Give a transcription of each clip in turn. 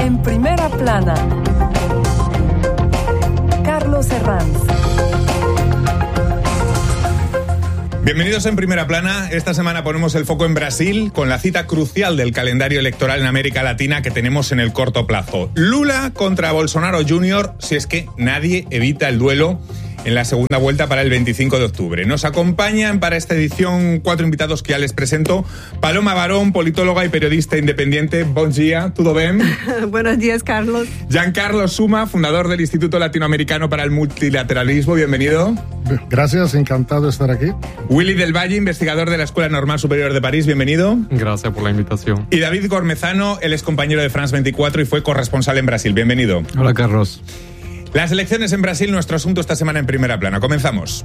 En primera plana, Carlos Herranz. Bienvenidos en Primera Plana. Esta semana ponemos el foco en Brasil con la cita crucial del calendario electoral en América Latina que tenemos en el corto plazo. Lula contra Bolsonaro Jr., si es que nadie evita el duelo en la segunda vuelta para el 25 de octubre. Nos acompañan para esta edición 4 invitados que ya les presento. Paloma Barón, politóloga y periodista independiente. Bon dia, ¿todo bien? Buenos días, Carlos. Giancarlo Suma, fundador del Instituto Latinoamericano para el Multilateralismo. Bienvenido. Gracias, encantado de estar aquí. Willy del Valle, investigador de la Escuela Normal Superior de París. Bienvenido. Gracias por la invitación. Y David Gormezano, él es compañero de France 24 y fue corresponsal en Brasil. Bienvenido. Hola, Carlos. Las elecciones en Brasil, nuestro asunto esta semana en Primera Plana. Comenzamos.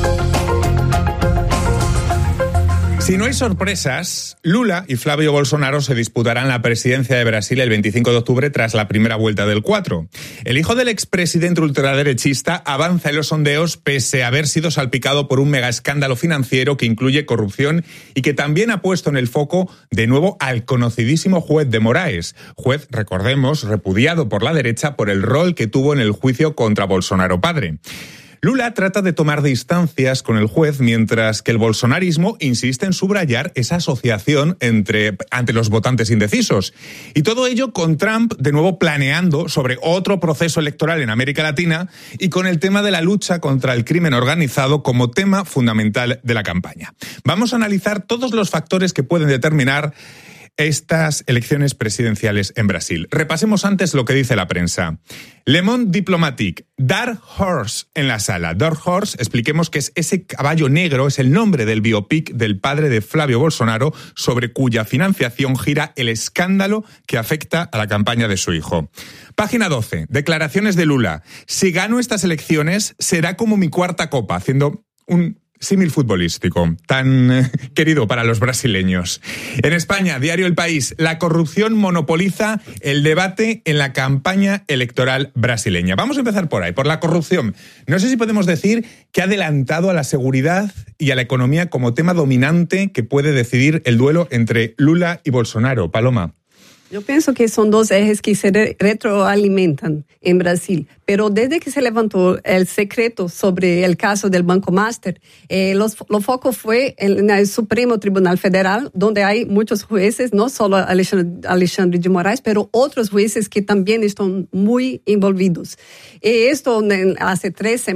Si no hay sorpresas, Lula y Flávio Bolsonaro se disputarán la presidencia de Brasil el 25 de octubre tras la primera vuelta del 4. El hijo del expresidente ultraderechista avanza en los sondeos pese a haber sido salpicado por un mega escándalo financiero que incluye corrupción y que también ha puesto en el foco de nuevo al conocidísimo juez de Moraes. Juez, recordemos, repudiado por la derecha por el rol que tuvo en el juicio contra Bolsonaro padre. Lula trata de tomar distancias con el juez, mientras que el bolsonarismo insiste en subrayar esa asociación ante los votantes indecisos. Y todo ello con Trump de nuevo planeando sobre otro proceso electoral en América Latina y con el tema de la lucha contra el crimen organizado como tema fundamental de la campaña. Vamos a analizar todos los factores que pueden determinar estas elecciones presidenciales en Brasil. Repasemos antes lo que dice la prensa. Le Monde Diplomatique, Dark Horse en la sala. Dark Horse, expliquemos que es ese caballo negro, es el nombre del biopic del padre de Flávio Bolsonaro, sobre cuya financiación gira el escándalo que afecta a la campaña de su hijo. Página 12, declaraciones de Lula. Si gano estas elecciones, será como mi cuarta copa, haciendo un símil futbolístico, tan querido para los brasileños. En España, diario El País, la corrupción monopoliza el debate en la campaña electoral brasileña. Vamos a empezar por ahí, por la corrupción. No sé si podemos decir que ha adelantado a la seguridad y a la economía como tema dominante que puede decidir el duelo entre Lula y Bolsonaro. Paloma. Yo pienso que son dos ejes que se retroalimentan en Brasil, pero desde que se levantó el secreto sobre el caso del Banco Master, lo foco fue en el Supremo Tribunal Federal, donde hay muchos jueces, no solo Alexandre de Moraes, pero otros jueces que también están muy envolvidos. Esto hace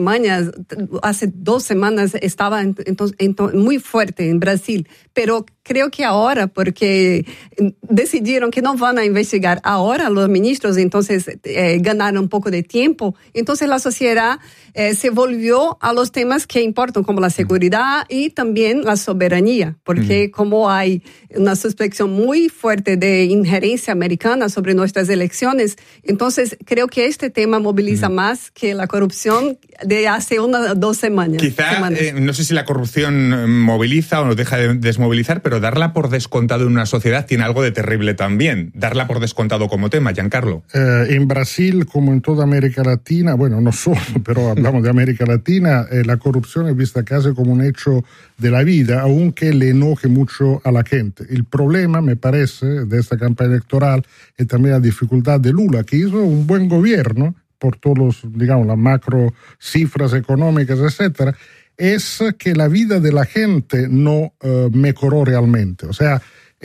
2 semanas estaba muy fuerte en Brasil, pero creo que ahora, porque decidieron que no van a investigar ahora los ministros, entonces ganaron un poco de tiempo, entonces la sociedad se volvió a los temas que importan, como la seguridad y también la soberanía, porque como hay una suspección muy fuerte de injerencia americana sobre nuestras elecciones, entonces creo que este tema moviliza más que la corrupción de hace 2 semanas. Quizá, no sé si la corrupción moviliza o nos deja de desmovilizar, pero darla por descontado en una sociedad tiene algo de terrible también. Darla por descontado como tema, Giancarlo. En Brasil, como en toda América Latina, bueno, no solo, pero hablamos de América Latina, la corrupción es vista casi como un hecho de la vida, aunque le enoje mucho a la gente. El problema, me parece, de esta campaña electoral es también la dificultad de Lula, que hizo un buen gobierno por todos, digamos, las macro cifras económicas, etcétera, es que la vida de la gente no mejoró realmente. O sea,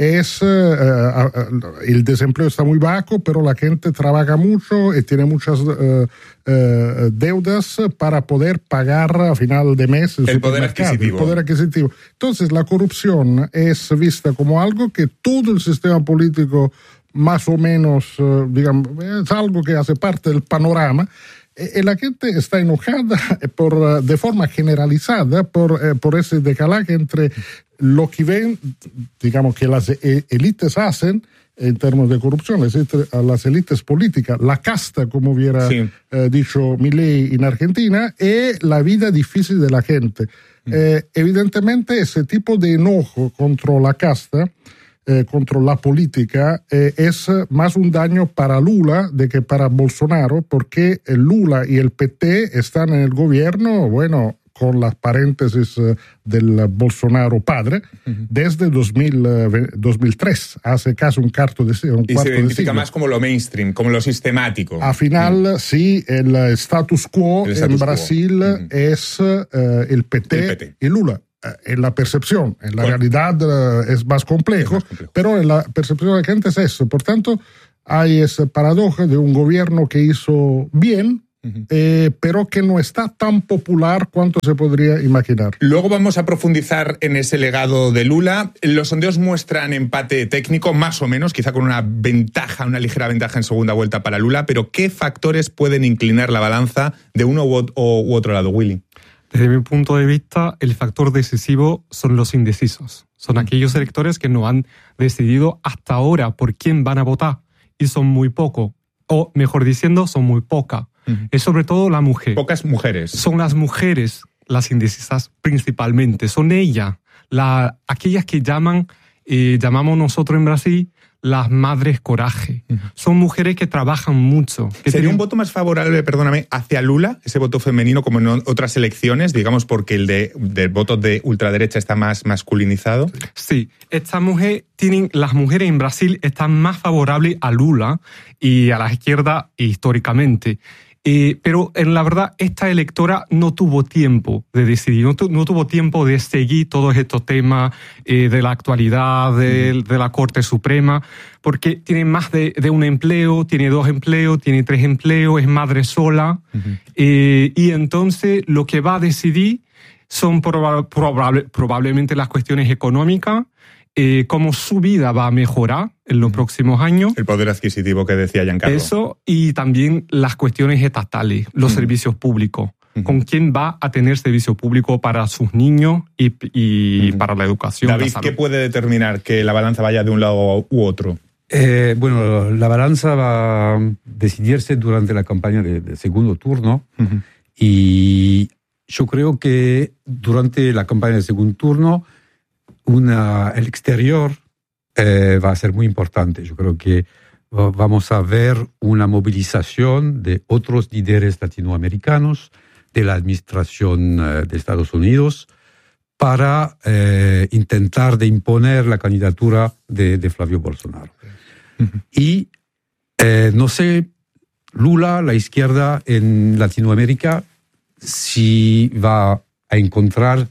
el desempleo está muy bajo, pero la gente trabaja mucho y tiene muchas deudas para poder pagar a final de mes el poder adquisitivo. Entonces, la corrupción es vista como algo que todo el sistema político más o menos, digamos, es algo que hace parte del panorama. La gente está enojada de forma generalizada por ese decalaje entre lo que ven, digamos, que las élites hacen en términos de corrupción, las élites políticas, la casta, como hubiera dicho Milei en Argentina, y la vida difícil de la gente. Evidentemente, ese tipo de enojo contra la casta, contra la política, es más un daño para Lula de que para Bolsonaro, porque Lula y el PT están en el gobierno, bueno, con las paréntesis del Bolsonaro padre, desde 2003, hace casi un cuarto de siglo. Y se identifica más como lo mainstream, como lo sistemático. Al final, sí, el status quo en Brasil es el PT y Lula. En la percepción, en la realidad es más complejo, pero en la percepción de la gente es eso. Por tanto, hay esa paradoja de un gobierno que hizo bien, pero que no está tan popular cuanto se podría imaginar. Luego vamos a profundizar en ese legado de Lula. Los sondeos muestran empate técnico, más o menos, quizá con una ligera ventaja en segunda vuelta para Lula, pero ¿qué factores pueden inclinar la balanza de uno u otro lado, Willy? Desde mi punto de vista, el factor decisivo son los indecisos. Son aquellos electores que no han decidido hasta ahora por quién van a votar. Y son muy pocos. O, mejor diciendo, son muy pocas. Es sobre todo la mujer. Pocas mujeres. Son las mujeres las indecisas principalmente. Son ellas, aquellas que llamamos nosotros en Brasil las madres coraje. Son mujeres que trabajan mucho. ¿Sería un voto más favorable, perdóname, hacia Lula, ese voto femenino, como en otras elecciones, digamos, porque el del voto de ultraderecha está más masculinizado? Sí, las mujeres en Brasil están más favorables a Lula y a la izquierda históricamente. Pero en la verdad esta electora no tuvo tiempo de decidir, no tuvo tiempo de seguir todos estos temas de la actualidad, de la Corte Suprema, porque tiene más de un empleo, tiene 2 empleos, tiene 3 empleos, es madre sola, y entonces lo que va a decidir son probablemente las cuestiones económicas, cómo su vida va a mejorar en los próximos años. El poder adquisitivo que decía Giancarlo. Eso, y también las cuestiones estatales, los servicios públicos. ¿Con quién va a tener servicio público para sus niños y para la educación? David, ¿qué puede determinar que la balanza vaya de un lado u otro? Bueno, la balanza va a decidirse durante la campaña de segundo turno. Y yo creo que durante la campaña de segundo turno el exterior va a ser muy importante. Yo creo que vamos a ver una movilización de otros líderes latinoamericanos, de la administración de Estados Unidos, para intentar de imponer la candidatura de Flavio Bolsonaro. Y no sé, Lula, la izquierda en Latinoamérica, si va a encontrar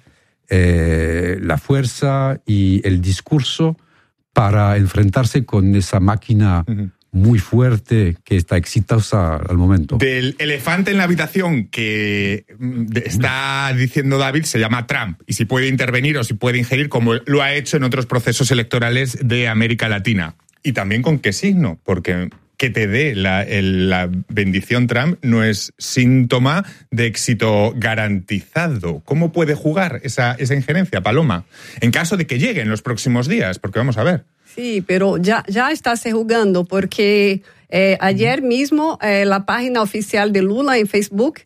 la fuerza y el discurso para enfrentarse con esa máquina muy fuerte que está exitosa al momento. Del elefante en la habitación que está diciendo David se llama Trump, y si puede intervenir o si puede ingerir, como lo ha hecho en otros procesos electorales de América Latina. Y también con qué signo, porque que te dé la bendición Trump no es síntoma de éxito garantizado. ¿Cómo puede jugar esa injerencia, Paloma? En caso de que llegue en los próximos días, porque vamos a ver. Sí, pero ya está se jugando, porque ayer mismo la página oficial de Lula en Facebook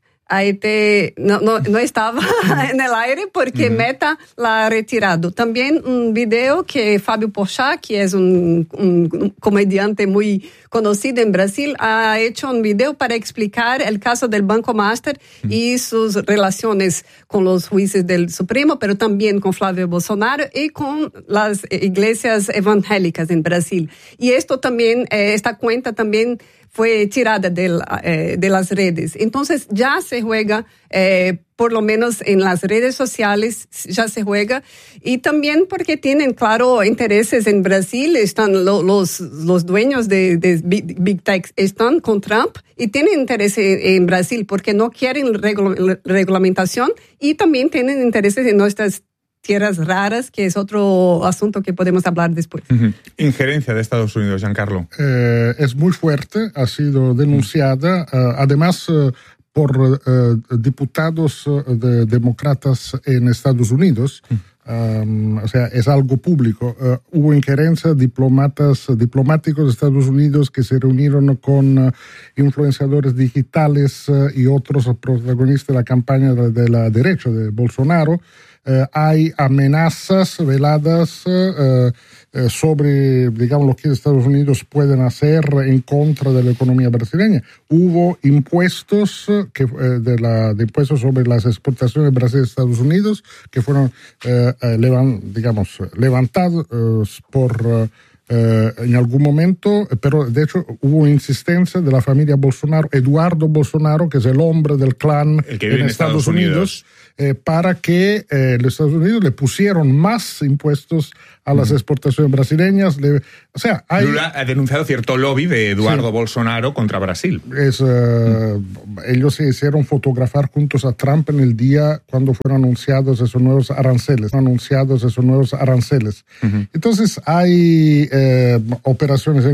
no estaba en el aire porque Meta la ha retirado. También un video que Fábio Porchat, que es un comediante muy conocido en Brasil, ha hecho un video para explicar el caso del Banco Master y sus relaciones con los jueces del Supremo, pero también con Flavio Bolsonaro y con las iglesias evangélicas en Brasil. Y esto también, esta cuenta también fue tirada de las redes. Entonces ya se juega, por lo menos en las redes sociales, ya se juega. Y también porque tienen, claro, intereses en Brasil. Están los dueños de Big Tech están con Trump y tienen interés en Brasil porque no quieren regulamentación y también tienen intereses en nuestras tierras raras, que es otro asunto que podemos hablar después. Injerencia de Estados Unidos, Giancarlo. Es muy fuerte, ha sido denunciada, además por diputados demócratas en Estados Unidos. O sea, es algo público. Hubo injerencia, diplomáticos de Estados Unidos que se reunieron con influenciadores digitales y otros protagonistas de la campaña de la derecha de Bolsonaro. hay amenazas veladas sobre, digamos, lo que Estados Unidos pueden hacer en contra de la economía brasileña. Hubo impuestos de impuestos sobre las exportaciones de Brasil a Estados Unidos que fueron levantados por en algún momento, pero de hecho hubo insistencia de la familia Bolsonaro, Eduardo Bolsonaro, que es el hombre del clan el que vive en Estados Unidos. Para que los Estados Unidos le pusieron más impuestos a las exportaciones brasileñas. Lula ha denunciado cierto lobby de Eduardo Bolsonaro contra Brasil. Ellos se hicieron fotografar juntos a Trump en el día cuando fueron anunciados esos nuevos aranceles. Entonces hay operaciones en